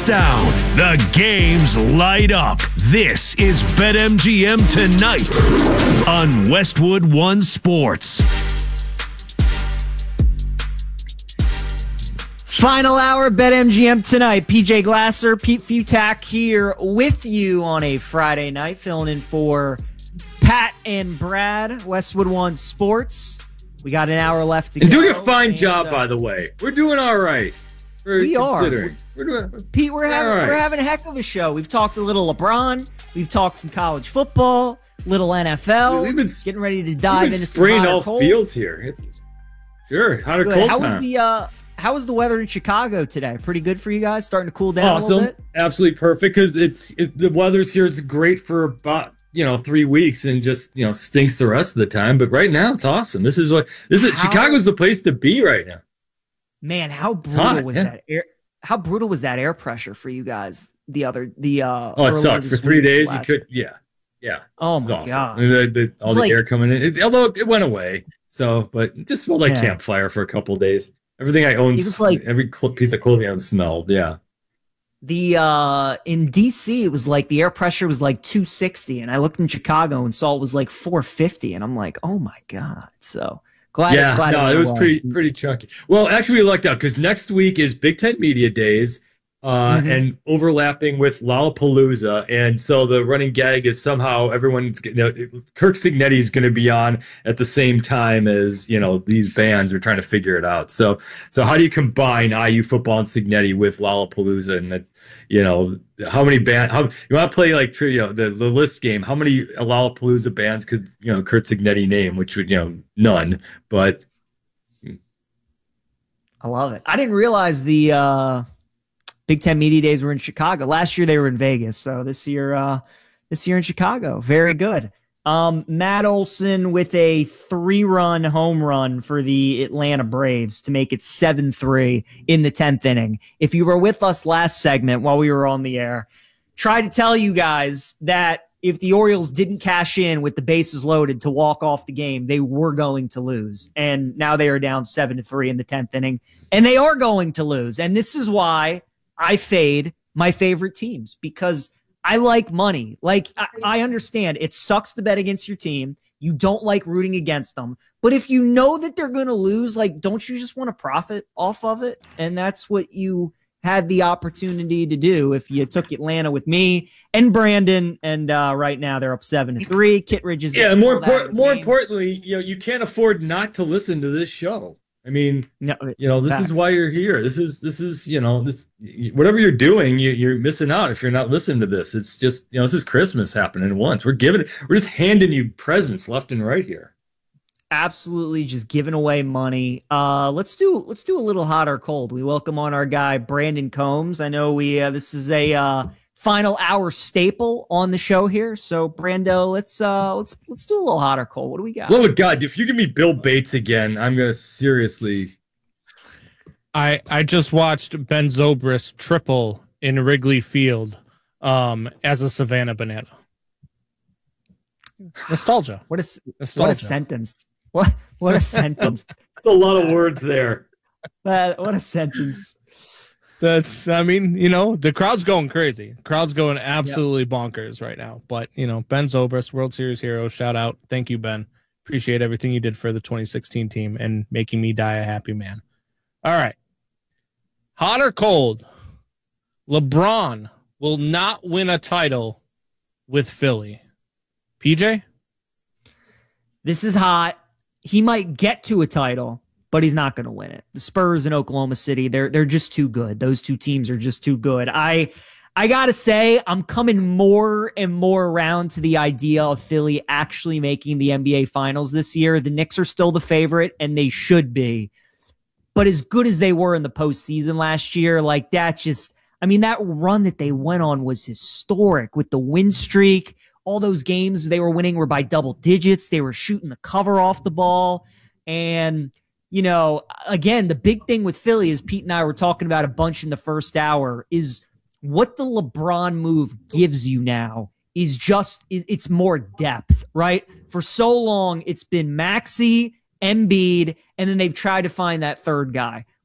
down. The games light up. This is BetMGM Tonight on Westwood One Sports. Final hour, BetMGM Tonight. PJ Glasser, Pete Futak here with you on a Friday night, filling in for Pat and Brad, Westwood One Sports. We got an hour left to go. And doing a fine job, by the way. We're doing all right. We are. We're doing, Pete, we're having a heck of a show. We've talked a little LeBron. We've talked some college football, little NFL. We've been getting ready to dive into some spraying hot all cold. Fields here. It's sure hot or cold time. How was the weather in Chicago today? Pretty good for you guys? Starting to cool down a little bit? Absolutely perfect, because the weather's here. It's great for about 3 weeks and just stinks the rest of the time. But right now it's awesome. Chicago's the place to be right now. Man, how brutal was that air? How brutal was that air pressure for you guys? It sucked for 3 days. You could, yeah. Oh my god! All the air coming in. Although it went away, but it just felt like campfire for a couple of days. Everything I owned, every piece of clothing I owned smelled. Yeah. In DC, it was like the air pressure was like 260, and I looked in Chicago and saw it was like 450, and I'm like, oh my god! So glad. It was pretty chunky. Well, actually, we lucked out because next week is Big Ten Media Days. And overlapping with Lollapalooza, and so the running gag is somehow everyone's Kirk Cignetti is going to be on at the same time as these bands are trying to figure it out. So how do you combine IU football and Cignetti with Lollapalooza? And how many bands? How you want to play like the list game? How many Lollapalooza bands could Kurt Cignetti name? Which would none. But I love it. I didn't realize the Big Ten Media Days were in Chicago. Last year they were in Vegas, so this year in Chicago. Very good. Matt Olson with a 3-run home run for the Atlanta Braves to make it 7-3 in the 10th inning. If you were with us last segment while we were on the air, try to tell you guys that if the Orioles didn't cash in with the bases loaded to walk off the game, they were going to lose. And now they are down 7-3 in the 10th inning, and they are going to lose. And this is why I fade my favorite teams, because I like money. Like, I understand it sucks to bet against your team. You don't like rooting against them. But if you know that they're going to lose, don't you just want to profit off of it? And that's what you had the opportunity to do if you took Atlanta with me and Brandon. And right now they're up 7-3. Kittredge is more importantly, you can't afford not to listen to this show. I mean, this is why you're here. This is whatever you're doing, you're missing out if you're not listening to this. It's just, this is Christmas happening once. We're just handing you presents left and right here. Absolutely, just giving away money. Let's do a little hot or cold. We welcome on our guy Brandon Combs. I know this is a final hour staple on the show here. So Brando, let's do a little hot or cold. What do we got? Lord God, if you give me Bill Bates again, I'm gonna seriously. I just watched Ben Zobrist triple in Wrigley Field as a Savannah Banana. Nostalgia. What a sentence. What a sentence. That's a lot of words there. What a sentence. The crowd's going crazy. Crowd's going absolutely bonkers right now. But, Ben Zobrist, World Series hero, shout out. Thank you, Ben. Appreciate everything you did for the 2016 team and making me die a happy man. All right. Hot or cold? LeBron will not win a title with Philly. PJ? This is hot. He might get to a title, but he's not going to win it. The Spurs in Oklahoma City, they're just too good. Those two teams are just too good. I got to say, I'm coming more and more around to the idea of Philly actually making the NBA Finals this year. The Knicks are still the favorite, and they should be. But as good as they were in the postseason last year, that run that they went on was historic with the win streak. All those games they were winning were by double digits. They were shooting the cover off the ball. And again, the big thing with Philly, is Pete and I were talking about a bunch in the first hour, is what the LeBron move gives you now it's more depth, right? For so long, it's been Maxey, Embiid, and then they've tried to find that third guy.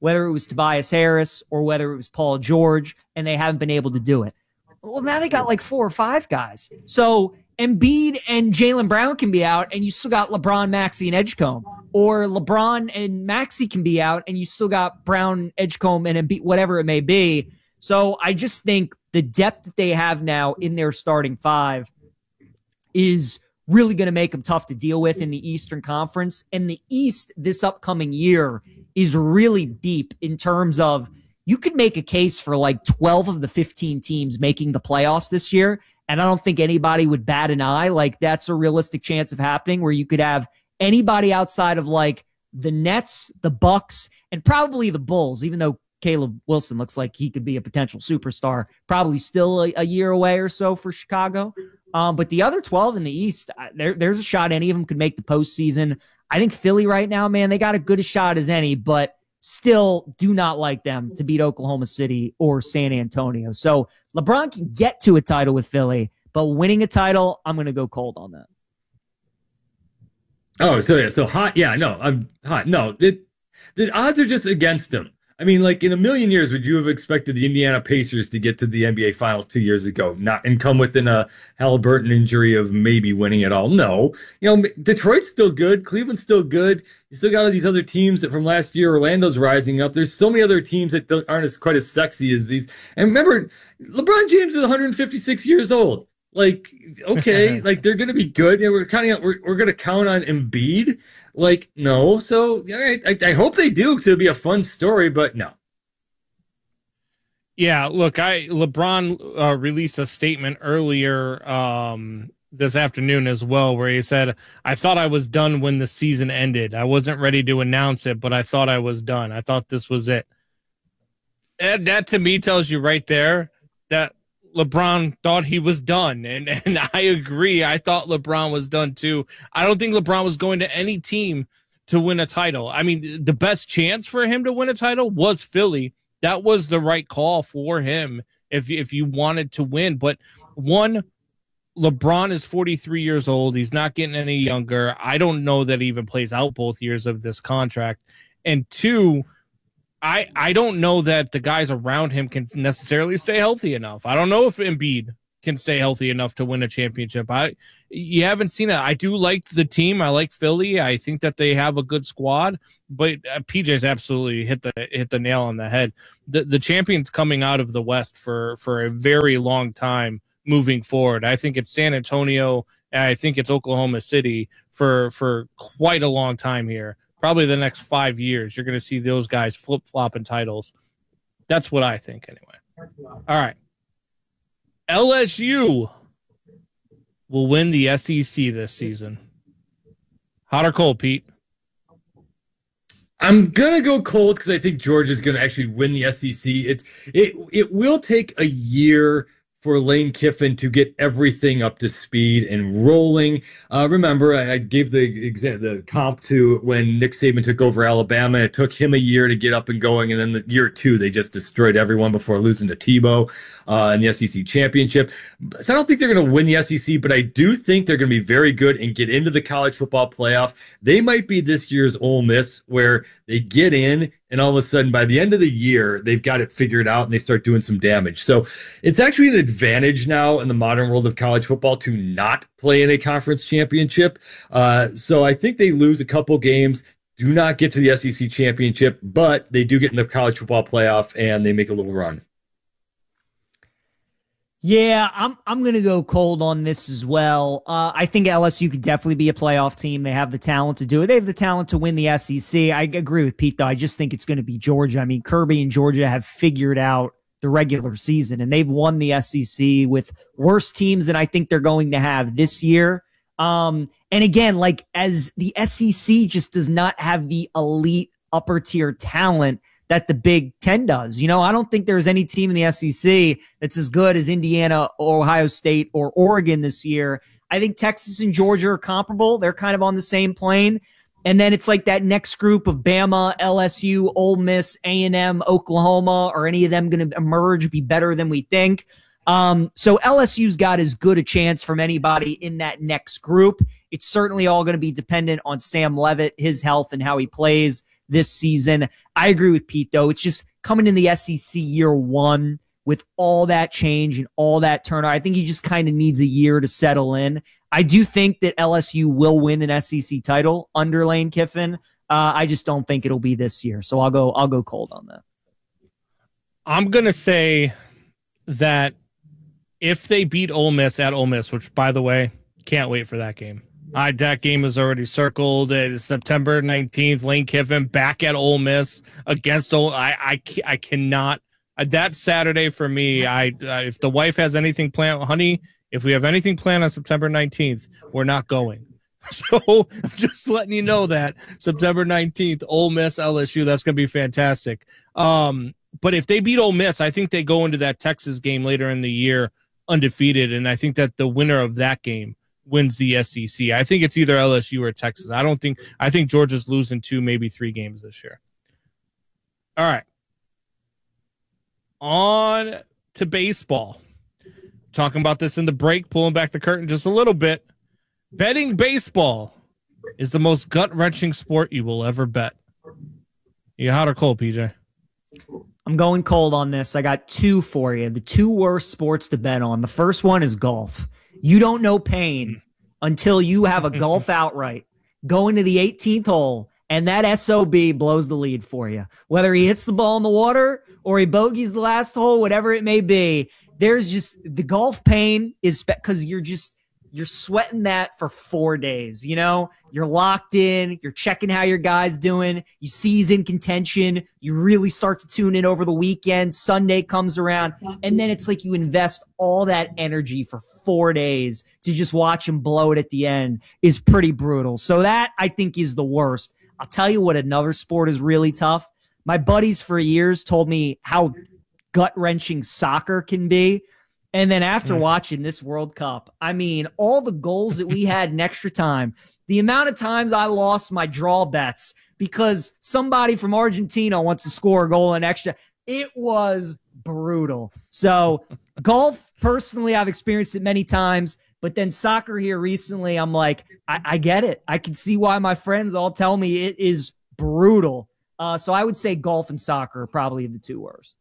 whether it was Tobias Harris or whether it was Paul George, and they haven't been able to do it. Well, now they got like 4 or 5 guys. So Embiid and Jaylen Brown can be out, and you still got LeBron, Maxey, and Edgecombe. Or LeBron and Maxey can be out, and you still got Brown, Edgecombe, and Embiid, whatever it may be. So I just think the depth that they have now in their starting 5 is really going to make them tough to deal with in the Eastern Conference. And the East this upcoming year is really deep in terms of you could make a case for like 12 of the 15 teams making the playoffs this year. And I don't think anybody would bat an eye. Like that's a realistic chance of happening where you could have anybody outside of like the Nets, the Bucks, and probably the Bulls, even though Caleb Wilson looks like he could be a potential superstar, probably still a year away or so for Chicago. But the other 12 in the East, there's a shot any of them could make the postseason. I think Philly right now, man, they got as good a shot as any, but still do not like them to beat Oklahoma City or San Antonio. So LeBron can get to a title with Philly, but winning a title, I'm going to go cold on that. Oh, so hot. Yeah, no, I'm hot. No, the odds are just against him. I mean, like in a million years, would you have expected the Indiana Pacers to get to the NBA Finals 2 years ago, and come within a Halliburton injury of maybe winning it all? No, Detroit's still good, Cleveland's still good. You still got all these other teams that from last year. Orlando's rising up. There's so many other teams that aren't quite as sexy as these. And remember, LeBron James is 156 years old. Like, okay, like they're going to be good. Yeah, we're going to count on Embiid. Like, no. So, all right, I hope they do because it'll be a fun story, but no. Yeah, look, LeBron released a statement earlier this afternoon as well, where he said, I thought I was done when the season ended. I wasn't ready to announce it, but I thought I was done. I thought this was it. And that to me tells you right there that LeBron thought he was done. And I agree. I thought LeBron was done too. I don't think LeBron was going to any team to win a title. I mean, the best chance for him to win a title was Philly. That was the right call for him if you wanted to win. But one, LeBron is 43 years old. He's not getting any younger. I don't know that he even plays out both years of this contract. And two, I don't know that the guys around him can necessarily stay healthy enough. I don't know if Embiid can stay healthy enough to win a championship. You haven't seen it. I do like the team. I like Philly. I think that they have a good squad, but PJ's absolutely hit the nail on the head. The champion's coming out of the West for a very long time moving forward. I think it's San Antonio, and I think it's Oklahoma City for quite a long time here. Probably the next 5 years, you're going to see those guys flip-flopping titles. That's what I think, anyway. All right. LSU will win the SEC this season. Hot or cold, Pete? I'm going to go cold because I think Georgia's going to actually win the SEC. It will take a year for Lane Kiffin to get everything up to speed and rolling. Remember, I gave the comp to when Nick Saban took over Alabama. It took him a year to get up and going, and then the year 2, they just destroyed everyone before losing to Tebow in the SEC championship. So I don't think they're going to win the SEC, but I do think they're going to be very good and get into the college football playoff. They might be this year's Ole Miss, where they get in, and all of a sudden, by the end of the year, they've got it figured out and they start doing some damage. So it's actually an advantage now in the modern world of college football to not play in a conference championship. So I think they lose a couple games, do not get to the SEC championship, but they do get in the college football playoff and they make a little run. Yeah, I'm going to go cold on this as well. I think LSU could definitely be a playoff team. They have the talent to do it. They have the talent to win the SEC. I agree with Pete, though. I just think it's going to be Georgia. I mean, Kirby and Georgia have figured out the regular season, and they've won the SEC with worse teams than I think they're going to have this year. And again, like as the SEC just does not have the elite upper tier talent that the Big Ten does. I don't think there's any team in the SEC that's as good as Indiana, Ohio State, or Oregon this year. I think Texas and Georgia are comparable. They're kind of on the same plane. And then it's like that next group of Bama, LSU, Ole Miss, A&M, Oklahoma. Are any of them going to emerge, be better than we think? So LSU's got as good a chance from anybody in that next group. It's certainly all going to be dependent on Sam Leavitt, his health, and how he plays this season. I agree with Pete, though. It's just coming in the SEC year one with all that change and all that turnover. I think he just kind of needs a year to settle in. I do think that LSU will win an SEC title under Lane Kiffin. I just don't think it'll be this year. So I'll go cold on that. I'm going to say that if they beat Ole Miss at Ole Miss, which, by the way, can't wait for that game. That game is already circled. It's September 19th. Lane Kiffin back at Ole Miss against Ole. I cannot. That Saturday for me, if the wife has anything planned, honey, if we have anything planned on September 19th, we're not going. So I'm just letting you know that September 19th, Ole Miss, LSU, that's going to be fantastic. But if they beat Ole Miss, I think they go into that Texas game later in the year undefeated, and I think that the winner of that game wins the SEC. I think it's either LSU or Texas. I think Georgia's losing 2, maybe 3 games this year. All right. On to baseball. Talking about this in the break, pulling back the curtain just a little bit. Betting baseball is the most gut-wrenching sport you will ever bet. You hot or cold, PJ? I'm going cold on this. I got 2 for you. The 2 worst sports to bet on. The first one is golf. You don't know pain until you have a golf outright. Go into the 18th hole, and that SOB blows the lead for you. Whether he hits the ball in the water or he bogeys the last hole, whatever it may be, there's just the golf pain is because you're sweating that for 4 days. You know, you're locked in, you're checking how your guy's doing. You see he's in contention. You really start to tune in over the weekend. Sunday comes around, and then it's like you invest all that energy for 4 days to just watch him blow it at the end is pretty brutal. So that I think is the worst. I'll tell you what another sport is really tough. My buddies for years told me how gut-wrenching soccer can be. And then after watching this World Cup, I mean, all the goals that we had in extra time, the amount of times I lost my draw bets because somebody from Argentina wants to score a goal in extra, it was brutal. So golf, personally, I've experienced it many times. But then soccer here recently, I'm like, I get it. I can see why my friends all tell me it is brutal. So I would say golf and soccer are probably the 2 worst.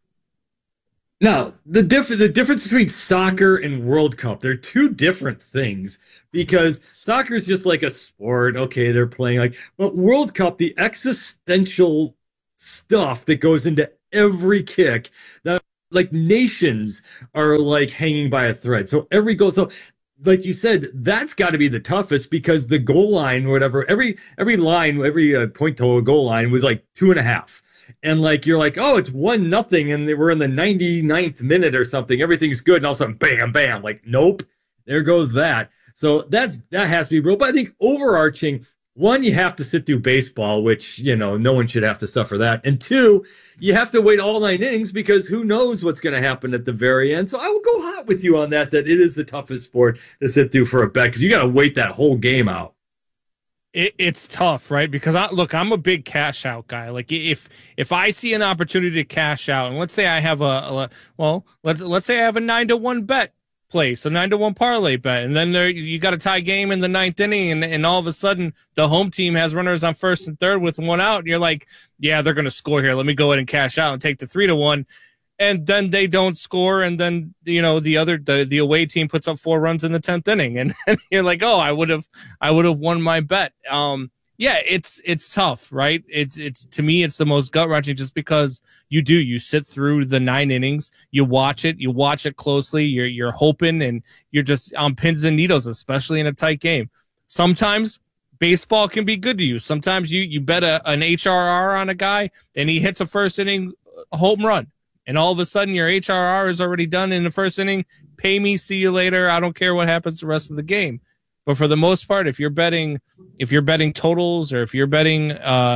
Now, the difference between soccer and World Cup, they're 2 different things because soccer is just like a sport. Okay, they're playing but World Cup, the existential stuff that goes into every kick, that like nations are like hanging by a thread. So every goal, so like you said, that's got to be the toughest because the goal line, or whatever, every line, every point to a goal line was like 2.5. And like you're like, oh, it's 1-0, and we're in the 99th minute or something. Everything's good, and all of a sudden, bam, bam. Like, nope, there goes that. So that has to be real. But I think overarching, 1, you have to sit through baseball, which no one should have to suffer that. And 2, you have to wait all 9 innings because who knows what's going to happen at the very end. So I will go hot with you on that it is the toughest sport to sit through for a bet because you got to wait that whole game out. It's tough, right? Because I'm a big cash out guy. Like if I see an opportunity to cash out, and let's say I have let's say I have a 9-1 bet place, a 9-1 parlay bet, and then you got a tie game in the 9th inning, and all of a sudden the home team has runners on 1st and 3rd with 1 out, and you're like, yeah, they're going to score here. Let me go ahead and cash out and take the 3-1. And then they don't score, and then the away team puts up 4 runs in the 10th inning, and you're like, oh, I would have won my bet. Yeah, it's tough, right? It's to me, it's the most gut wrenching just because you sit through the 9 innings, you watch it closely, you're hoping, and you're just on pins and needles, especially in a tight game. Sometimes baseball can be good to you. Sometimes you bet an HRR on a guy, and he hits a 1st inning home run. And all of a sudden, your HRR is already done in the 1st inning. Pay me, see you later. I don't care what happens the rest of the game. But for the most part, if you're betting totals, or if you're betting,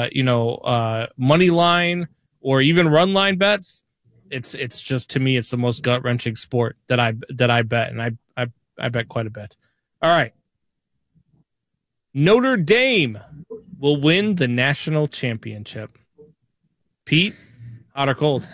money line or even run line bets, it's just, to me, it's the most gut wrenching sport that I bet, and I bet quite a bit. All right, Notre Dame will win the national championship. Pete, hot or cold?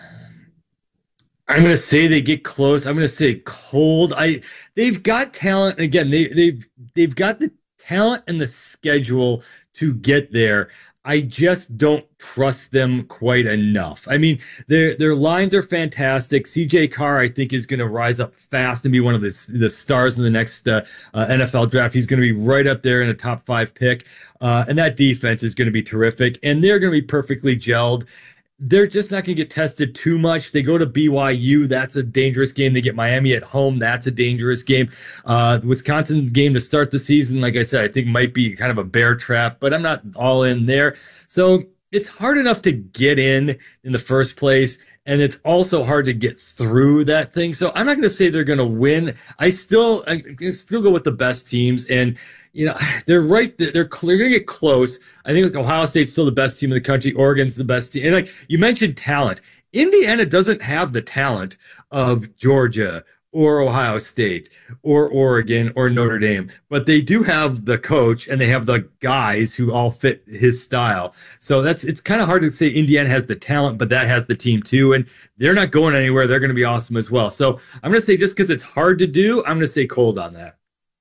I'm going to say they get close. I'm going to say cold. They've got talent. Again, they've got the talent and the schedule to get there. I just don't trust them quite enough. I mean, their lines are fantastic. CJ Carr, I think, is going to rise up fast and be one of the stars in the next NFL draft. He's going to be right up there in a top 5 pick. And that defense is going to be terrific. And they're going to be perfectly gelled. They're just not going to get tested too much. They go to BYU. That's a dangerous game. They get Miami at home. That's a dangerous game. The Wisconsin game to start the season, like I said, I think might be kind of a bear trap, but I'm not all in there. So it's hard enough to get in the first place. And it's also hard to get through that thing. So I'm not going to say they're going to win. I still go with the best teams. And, you know, they're right. They're going to get close. I think like Ohio State's still the best team in the country. Oregon's the best team. And like you mentioned talent. Indiana doesn't have the talent of Georgia or Ohio State or Oregon or Notre Dame, but they do have the coach and they have the guys who all fit his style. So it's kind of hard to say Indiana has the talent, but that has the team too. And they're not going anywhere. They're going to be awesome as well. So I'm going to say just because it's hard to do, I'm going to say cold on that.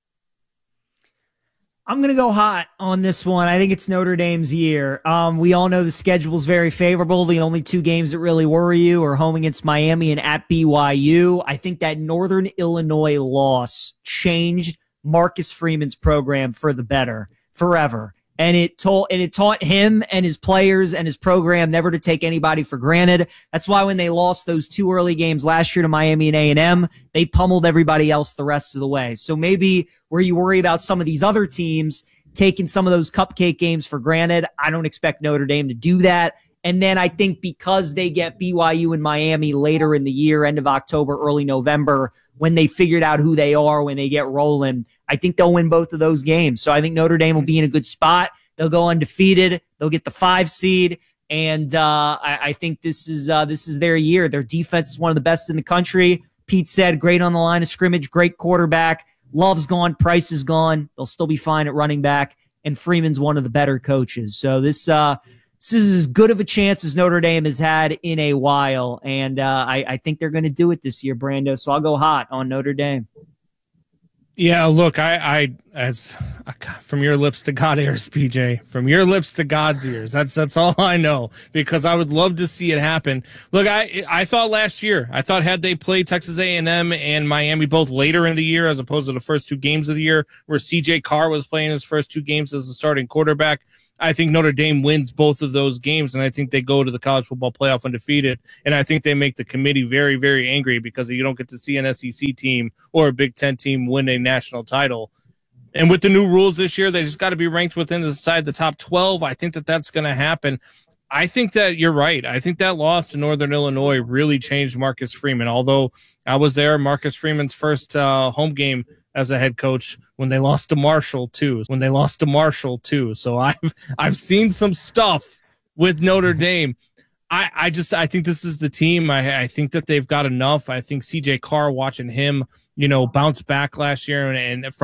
I'm going to go hot on this one. I think it's Notre Dame's year. We all know the schedule's very favorable. The only 2 games that really worry you are home against Miami and at BYU. I think that Northern Illinois loss changed Marcus Freeman's program for the better forever. And it taught him and his players and his program never to take anybody for granted. That's why when they lost those 2 early games last year to Miami and A&M, they pummeled everybody else the rest of the way. So maybe where you worry about some of these other teams taking some of those cupcake games for granted, I don't expect Notre Dame to do that. And then I think because they get BYU and Miami later in the year, end of October, early November, when they figured out who they are, when they get rolling, I think they'll win both of those games. So I think Notre Dame will be in a good spot. They'll go undefeated. They'll get the 5 seed. And I think this is their year. Their defense is one of the best in the country. Pete said, great on the line of scrimmage, great quarterback. Love's gone. Price is gone. They'll still be fine at running back. And Freeman's one of the better coaches. So this is as good of a chance as Notre Dame has had in a while. And I think they're going to do it this year, Brando. So I'll go hot on Notre Dame. Yeah, look, as from your lips to God ears, PJ, from your lips to God's ears. That's all I know, because I would love to see it happen. Look, I thought last year, had they played Texas A&M and Miami both later in the year as opposed to the first 2 games of the year, where CJ Carr was playing his first 2 games as a starting quarterback, I think Notre Dame wins both of those games, and I think they go to the college football playoff undefeated. And I think they make the committee very, very angry because you don't get to see an SEC team or a Big Ten team win a national title. And with the new rules this year, they just got to be ranked within the top 12. I think that's going to happen. I think that you're right. I think that loss to Northern Illinois really changed Marcus Freeman. Although I was there, Marcus Freeman's first home game as a head coach when they lost to Marshall too. So I've seen some stuff with Notre Dame. I think this is the team. I think that they've got enough. I think CJ Carr, watching him, bounce back last year and